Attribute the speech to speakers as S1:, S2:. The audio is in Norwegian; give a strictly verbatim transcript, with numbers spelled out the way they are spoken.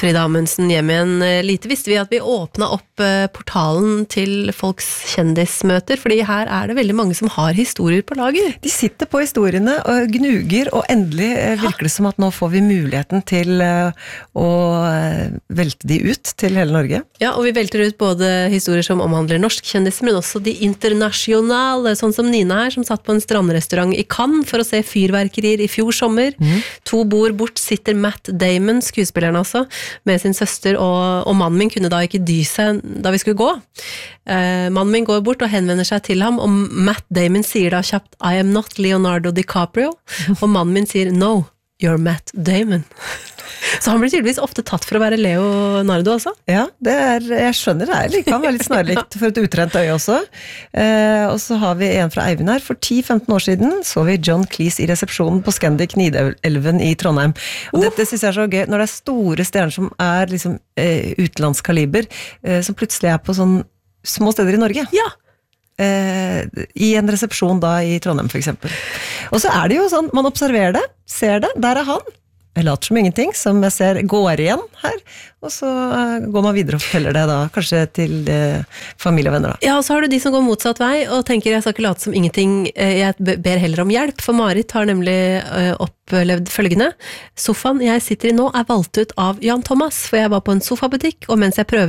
S1: Frida Amundsen hjem igjen. Lite visste vi at vi åpnet opp portalen til folks kjendismøter, fordi her er det veldig mange som har historier på lager.
S2: De sitter på historiene og gnuger, og endelig virker det som at nå får vi muligheten til å velte de ut til hele Norge.
S1: Ja, og vi velter ut både historier som omhandler norsk kjendiser, men også de internasjonale, sånn som Nina her, som satt på en strandrestaurant i Cannes for å se fyrverkerier i fjor sommer. Mm. To bord bort sitter Matt Damon, skuespilleren altså, med sin søster, og, og mannen min kunne da ikke dy seg da vi skulle gå. Eh, mannen min går bort og henvender seg til ham, og Matt Damon sier da kjapt I am not Leonardo DiCaprio, og mannen min sier no, you're Matt Damon. Så han blir tydeligvis ofte tatt for å være Leonardo også.
S2: Ja, det er, jeg skjønner det er litt, kan være litt snarlikt for et utrent øye også. Eh, og så har vi en fra Eivind her. For ti til femten år siden så vi John Cleese i resepsjonen på Scandic Nidelven i Trondheim. Og uh. dette synes jeg er så gøy, når det er store stjerner som er liksom eh, utenlandskaliber, eh, som plutselig er på sånn små steder i Norge.
S1: Ja.
S2: Eh, i en resepsjon da i Trondheim for eksempel. Og så er det jo sånn, man observerer det, ser det, der er han. Jeg later som ingenting, som jeg ser går igjen her, og så går man videre og forteller det da, kanskje til eh, familie og venner da.
S1: Ja, og så har du de som går motsatt vei, og tenker jeg skal ikke late som ingenting, jeg ber heller om hjelp, for Marit har nemlig eh, opplevd følgende. Sofaen jeg sitter i nå er valgt ut av Jan Thomas, for jeg var på en sofabutikk, og mens jeg prøver